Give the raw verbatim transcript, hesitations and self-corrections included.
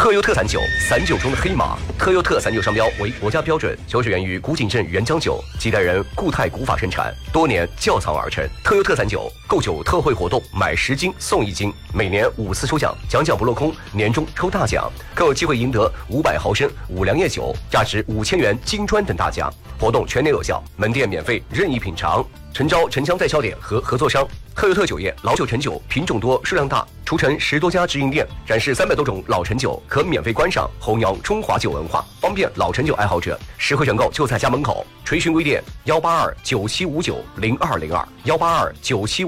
特优特散酒，散酒中的黑马。特优特散酒商标为国家标准，酒水源于古井镇原浆酒，几代人固态古法生产，多年窖藏而成。特优特散酒购酒特惠活动，买十斤送一斤，每年五次抽奖，奖奖不落空，年终抽大奖，更有机会赢得五百毫升五粮液酒，价值五千元金砖等大奖。活动全年有效，门店免费任意品尝。诚招城乡在销点和合作商。特优特酒业老酒陈酒品种多数量大，除城十多家直营店，展示三百多种老陈酒，可免费观赏，弘扬中华酒文化，方便老陈酒爱好者。实惠选购就在家门口。垂询微店幺八二九七五九零二零二幺八二九七。